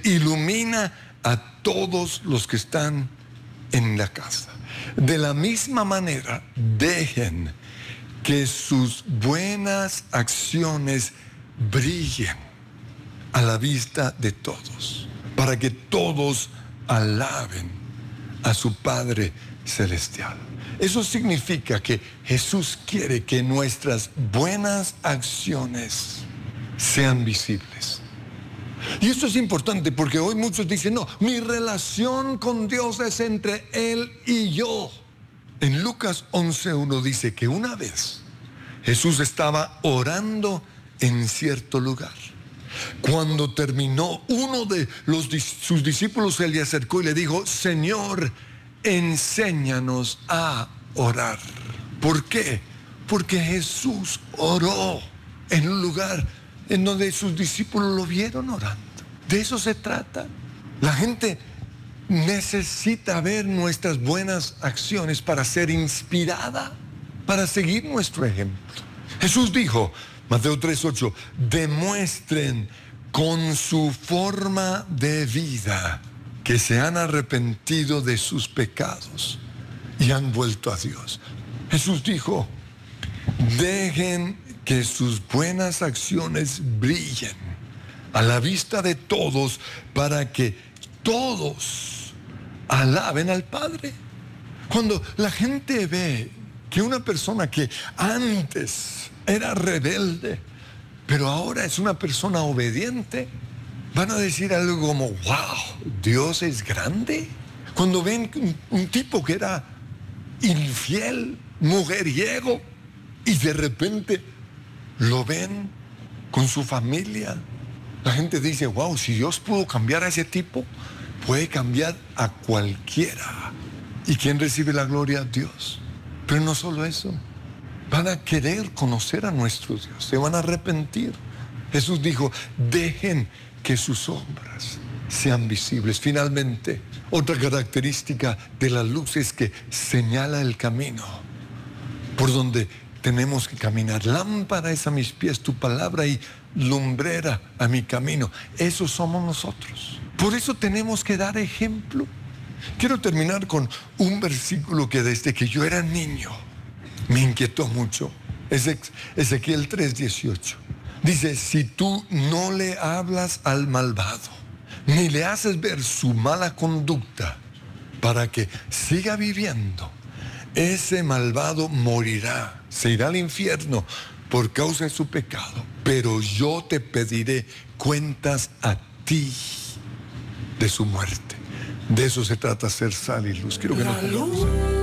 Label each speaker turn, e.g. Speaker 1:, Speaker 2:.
Speaker 1: ilumina a todos los que están en la casa. De la misma manera, dejen que sus buenas acciones brillen a la vista de todos, para que todos alaben a su Padre Celestial. Eso significa que Jesús quiere que nuestras buenas acciones sean visibles. Y esto es importante porque hoy muchos dicen, no, mi relación con Dios es entre Él y yo. En Lucas 11:1 dice que una vez Jesús estaba orando en cierto lugar. Cuando terminó, uno de sus discípulos se le acercó y le dijo, Señor, enséñanos a orar. ¿Por qué? Porque Jesús oró en un lugar en donde sus discípulos lo vieron orando. De eso se trata. La gente necesita ver nuestras buenas acciones para ser inspirada, para seguir nuestro ejemplo. Jesús dijo, Mateo 3:8, demuestren con su forma de vida que se han arrepentido de sus pecados y han vuelto a Dios. Jesús dijo, dejen que sus buenas acciones brillen a la vista de todos para que todos alaben al Padre. Cuando la gente ve que una persona que antes era rebelde, pero ahora es una persona obediente, van a decir algo como, wow, Dios es grande. Cuando ven un tipo que era infiel, mujeriego, y de repente lo ven con su familia, la gente dice, wow, si Dios pudo cambiar a ese tipo, puede cambiar a cualquiera. ¿Y quién recibe la gloria? Dios. Pero no solo eso, van a querer conocer a nuestro Dios, se van a arrepentir. Jesús dijo, dejen que sus obras sean visibles. Finalmente, otra característica de la luz es que señala el camino por donde tenemos que caminar. Lámpara es a mis pies tu palabra y lumbrera a mi camino. Eso somos nosotros. Por eso tenemos que dar ejemplo. Quiero terminar con un versículo que desde que yo era niño me inquietó mucho. Es Ezequiel 3:18. Dice, si tú no le hablas al malvado, ni le haces ver su mala conducta para que siga viviendo, ese malvado morirá, se irá al infierno por causa de su pecado, pero yo te pediré cuentas a ti de su muerte. De eso se trata, ser sal y luz. Quiero que nos pongamos.